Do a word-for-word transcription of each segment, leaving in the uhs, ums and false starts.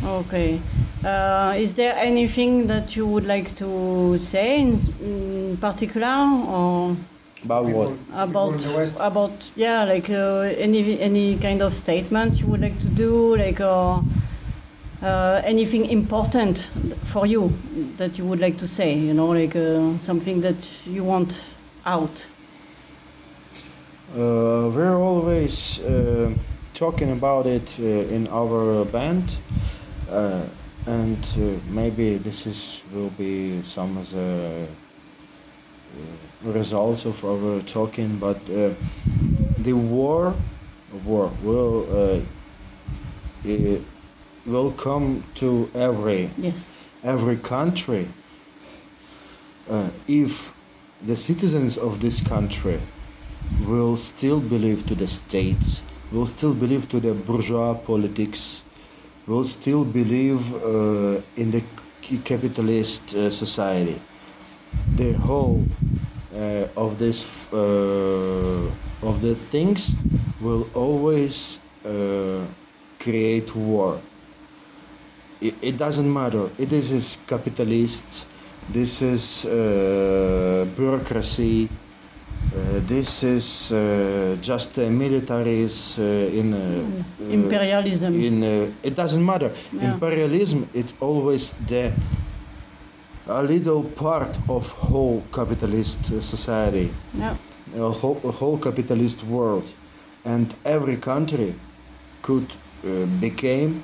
Okay. Uh, is there anything that you would like to say in, in particular, or About what? about about yeah, like uh, any any kind of statement you would like to do, like uh, uh, anything important for you that you would like to say, you know, like uh, something that you want out. Uh, we're always uh, talking about it uh, in our band, uh, and uh, maybe this is will be some of the uh, results of our talking. But uh, the war, war will uh, uh, will come to every Yes. every country uh, if the citizens of this country will still believe to the states, will still believe to the bourgeois politics, will still believe uh, in the c- capitalist uh, society. The whole uh, of this f- uh, of the things will always uh, create war. It, it doesn't matter. It is is capitalists. This is uh, bureaucracy. Uh, this is uh, just uh, militaries uh, in uh, uh, Imperialism. in uh, it doesn't matter. Yeah. Imperialism, it's always the a little part of whole capitalist uh, society, Yeah. a whole, a whole capitalist world, and every country could uh, became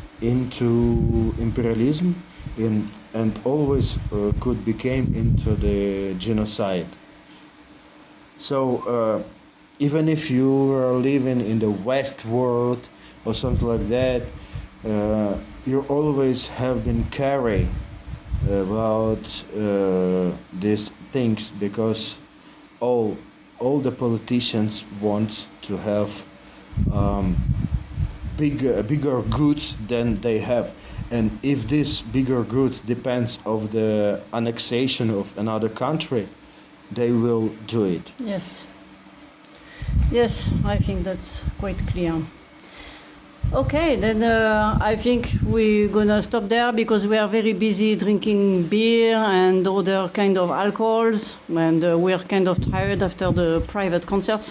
into imperialism in, and always uh, could became into the genocide. So uh, even if you are living in the West world or something like that, uh, you always have been carried about uh, these things, because all all the politicians want to have um, bigger bigger goods than they have, and if this bigger goods depends of the annexation of another country, they will do it. Yes. Yes, I think that's quite clear. Okay, then uh, I think we're gonna stop there because we are very busy drinking beer and other kind of alcohols, and uh, we're kind of tired after the private concerts.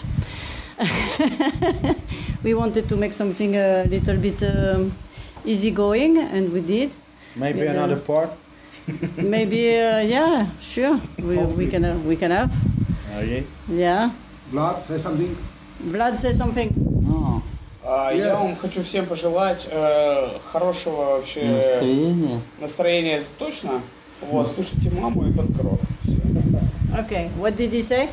We wanted to make something a little bit um, easygoing, and we did. Maybe With, uh, another part. Maybe, uh, yeah, sure, we, we can uh, we can have. Okay. Yeah. Vlad, say something. Vlad, say something. А, А, Я Yes. вам хочу всем пожелать э, хорошего вообще настроение. настроения, это точно. Вот, слушайте маму и панк-рок. Всё. Okay, what did he say?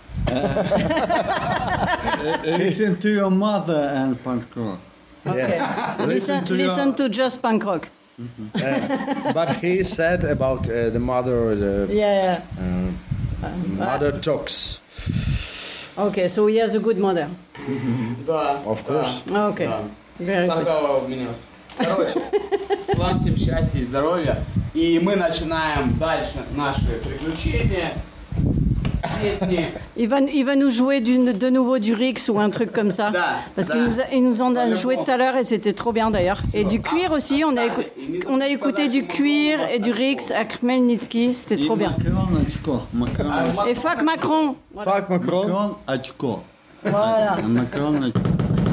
Listen to your mother and punk rock. Okay. listen, to listen your- to just punk rock. Uh, but he said about uh, the mother, the Yeah, uh, yeah. mother talks. Okay, so he has a good mother. Да. Of да, course. Okay, да. very good. Такого меня воспитали. Короче, вам всем счастья и здоровья. И мы начинаем дальше наши приключения с pесни. Il va, il va nous jouer du, de nouveau du Rix ou un truc comme ça. Да, Parce да. qu'il nous, a- il nous en a По-любому. joué tout à l'heure et c'était trop bien d'ailleurs. Et du cuir aussi, on a, écou- on a écouté du cuir et du Rix à Khmelnytsky, c'était И trop bien. Макрон очко. Макрон, Et fuck Macron. Voilà. Fuck Macron. Макрон очко. Voilà. А Макрон очко.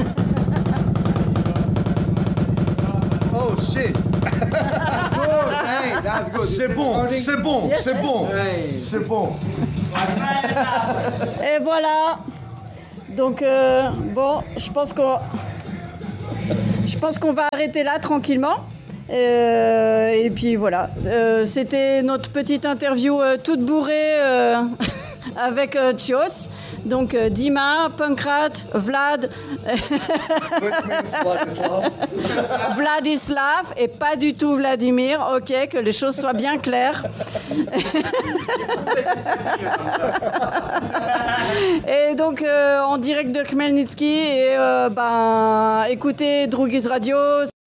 Oh shit! Good, hey, that's good. C'est bon, c'est bon, c'est bon, Hey. c'est bon. Et voilà. Donc euh, bon, je pense qu'on, je pense qu'on va arrêter là tranquillement. Euh, et puis voilà, Euh, c'était notre petite interview euh, toute bourrée euh, avec euh, Tchios. Donc euh, Dima, Pankrat, Vlad, Vladislav et pas du tout Vladimir. Ok, que les choses soient bien claires. Et donc euh, en direct de Khmelnytsky et euh, ben écoutez Drougis Radio.